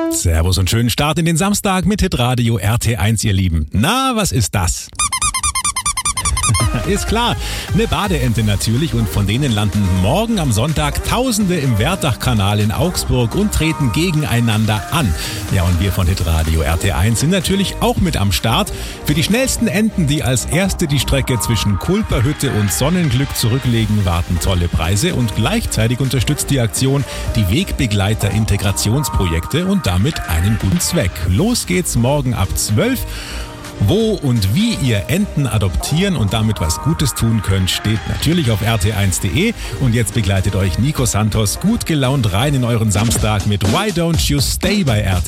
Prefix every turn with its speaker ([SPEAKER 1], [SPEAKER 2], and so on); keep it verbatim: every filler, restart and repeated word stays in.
[SPEAKER 1] Servus und schönen Start in den Samstag mit Hitradio R T eins, ihr Lieben. Na, was ist das? Ist klar, eine Badeente natürlich, und von denen landen morgen am Sonntag Tausende im Werdachkanal in Augsburg und treten gegeneinander an. Ja, und wir von Hitradio R T eins sind natürlich auch mit am Start. Für die schnellsten Enten, die als erste die Strecke zwischen Kulperhütte und Sonnenglück zurücklegen, warten tolle Preise, und gleichzeitig unterstützt die Aktion die Wegbegleiter-Integrationsprojekte und damit einen guten Zweck. Los geht's morgen ab zwölf. Wo und wie ihr Enten adoptieren und damit was Gutes tun könnt, steht natürlich auf r t eins punkt d e. Und jetzt begleitet euch Nico Santos gut gelaunt rein in euren Samstag mit Why Don't You Stay bei R T